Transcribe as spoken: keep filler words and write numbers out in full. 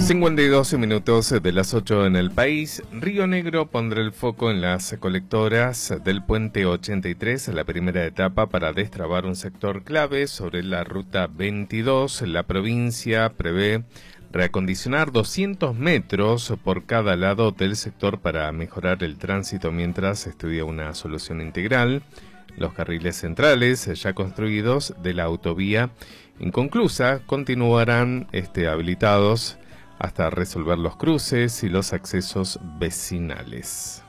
cincuenta y doce minutos de las ocho en el país. Río Negro pondrá el foco en las colectoras del puente ochenta y tres, la primera etapa para destrabar un sector clave sobre la ruta veintidós. La provincia prevé reacondicionar doscientos metros por cada lado del sector para mejorar el tránsito mientras estudia una solución integral. Los carriles centrales ya construidos de la autovía inconclusa continuarán este, habilitados hasta resolver los cruces y los accesos vecinales.